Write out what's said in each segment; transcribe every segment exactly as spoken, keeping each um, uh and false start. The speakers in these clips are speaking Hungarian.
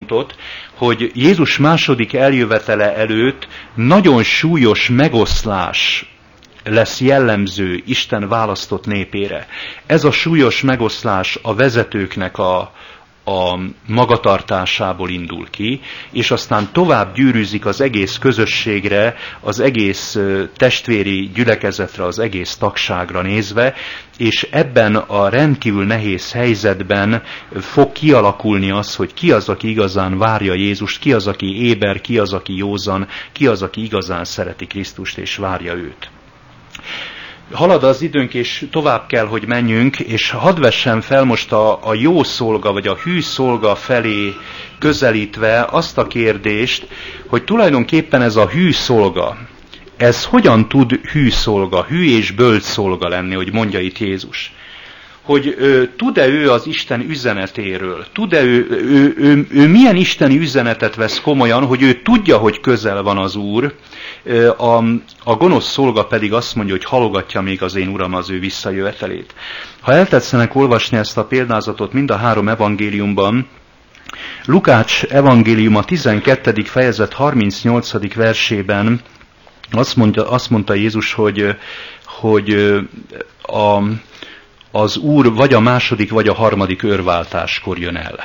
pontot, hogy Jézus második eljövetele előtt nagyon súlyos megoszlás lesz jellemző Isten választott népére. Ez a súlyos megoszlás a vezetőknek a, a magatartásából indul ki, és aztán tovább gyűrűzik az egész közösségre, az egész testvéri gyülekezetre, az egész tagságra nézve, és ebben a rendkívül nehéz helyzetben fog kialakulni az, hogy ki az, aki igazán várja Jézust, ki az, aki éber, ki az, aki józan, ki az, aki igazán szereti Krisztust és várja őt. Halad az időnk, és tovább kell, hogy menjünk, és hadd vessem fel most a, a jó szolga, vagy a hű szolga felé közelítve azt a kérdést, hogy tulajdonképpen ez a hű szolga, ez hogyan tud hű szolga, hű és bölcs szolga lenni, hogy mondja itt Jézus? Hogy ő, tud-e ő az Isten üzenetéről, tud-e ő, ő, ő, ő milyen isteni üzenetet vesz komolyan, hogy ő tudja, hogy közel van az Úr, a, a gonosz szolga pedig azt mondja, hogy halogatja még az én Uram az ő visszajövetelét. Ha eltetszenek olvasni ezt a példázatot mind a három evangéliumban, Lukács evangéliuma tizenkettedik fejezet harmincnyolcadik versében azt mondja, azt mondta Jézus, hogy, hogy a, az Úr vagy a második, vagy a harmadik őrváltáskor jön el.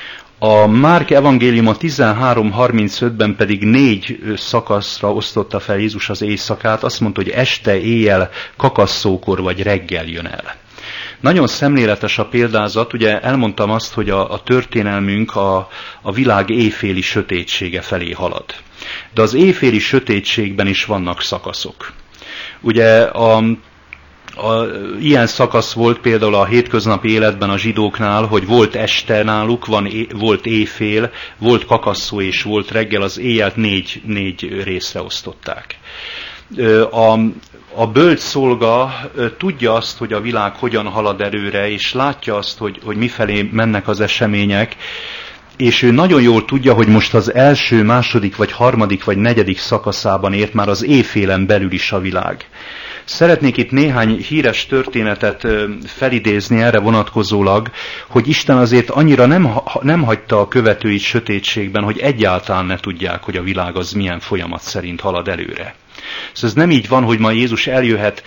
A Márk evangéliuma tizenhárom harmincötben pedig négy szakaszra osztotta fel Jézus az éjszakát, azt mondta, hogy este, éjjel, kakasszókor vagy reggel jön el. Nagyon szemléletes a példázat, ugye elmondtam azt, hogy a, a történelmünk a, a világ éjféli sötétsége felé halad. De az éjféli sötétségben is vannak szakaszok. Ugye a A, ilyen szakasz volt például a hétköznapi életben a zsidóknál, hogy volt este náluk, van, volt éjfél, volt kakasszó és volt reggel, az éjjelt négy, négy részre osztották. A, a bölcs szolga tudja azt, hogy a világ hogyan halad előre, és látja azt, hogy, hogy mifelé mennek az események, és ő nagyon jól tudja, hogy most az első, második, vagy harmadik, vagy negyedik szakaszában ért már az éjfélen belül is a világ. Szeretnék itt néhány híres történetet felidézni erre vonatkozólag, hogy Isten azért annyira nem, nem hagyta a követőit sötétségben, hogy egyáltalán ne tudják, hogy a világ az milyen folyamat szerint halad előre. Szóval ez nem így van, hogy ma Jézus eljöhet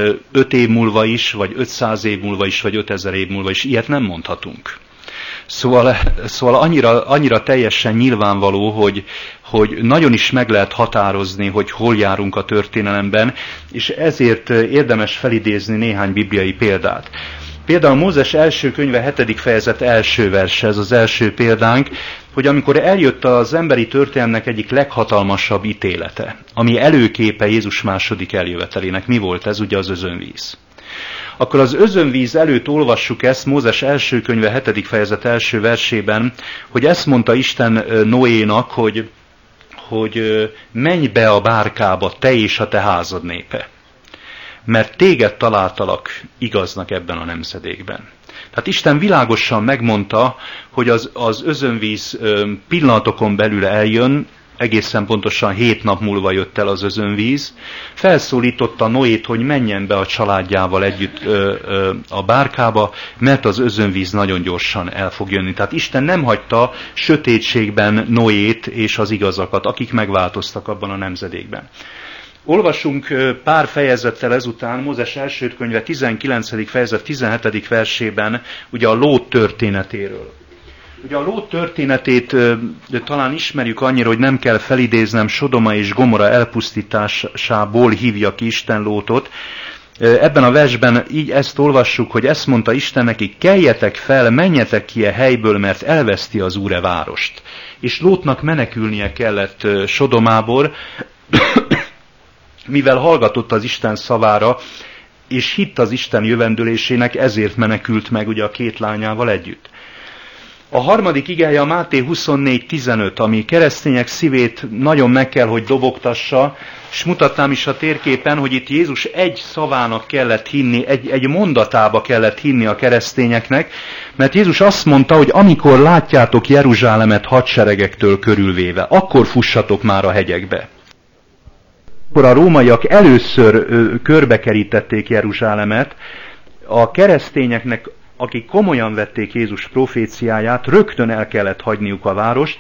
öt év múlva is, vagy ötszáz év múlva is, vagy ötezer év múlva is. Ilyet nem mondhatunk. Szóval, szóval annyira, annyira teljesen nyilvánvaló, hogy, hogy nagyon is meg lehet határozni, hogy hol járunk a történelemben, és ezért érdemes felidézni néhány bibliai példát. Például Mózes első könyve hetedik fejezet első verse, ez az első példánk, hogy amikor eljött az emberi történelemnek egyik leghatalmasabb ítélete, ami előképe Jézus második eljövetelének, mi volt ez? Ugye az özönvíz. Akkor az özönvíz előtt olvassuk ezt Mózes első könyve hetedik fejezet első versében, hogy ezt mondta Isten Noénak, hogy, hogy menj be a bárkába, te és a te házad népe, mert téged találtalak igaznak ebben a nemzedékben. Tehát Isten világosan megmondta, hogy az, az özönvíz pillanatokon belül eljön, egészen pontosan hét nap múlva jött el az özönvíz, felszólította Noét, hogy menjen be a családjával együtt ö, ö, a bárkába, mert az özönvíz nagyon gyorsan el fog jönni. Tehát Isten nem hagyta sötétségben Noét és az igazakat, akik megváltoztak abban a nemzedékben. Olvasunk pár fejezettel ezután, Mózes első könyve tizenkilencedik fejezet tizenhetedik versében, ugye a Lót történetéről. Ugye a Lót történetét talán ismerjük annyira, hogy nem kell felidéznem, Sodoma és Gomora elpusztításából hívja ki Isten Lótot. Ebben a versben így ezt olvassuk, hogy ezt mondta Isten nekik, keljetek fel, menjetek ki a helyből, mert elveszti az Úr e várost. És Lótnak menekülnie kellett Sodomából, mivel hallgatott az Isten szavára, és hitt az Isten jövendőlésének, ezért menekült meg ugye a két lányával együtt. A harmadik igeje a Máté huszonnégy tizenöt, ami keresztények szívét nagyon meg kell, hogy dobogtassa, és mutatnám is a térképen, hogy itt Jézus egy szavának kellett hinni, egy, egy mondatába kellett hinni a keresztényeknek, mert Jézus azt mondta, hogy amikor látjátok Jeruzsálemet hadseregektől körülvéve, akkor fussatok már a hegyekbe. Akkor a rómaiak először ö, körbekerítették Jeruzsálemet, a keresztényeknek, akik komolyan vették Jézus proféciáját, rögtön el kellett hagyniuk a várost,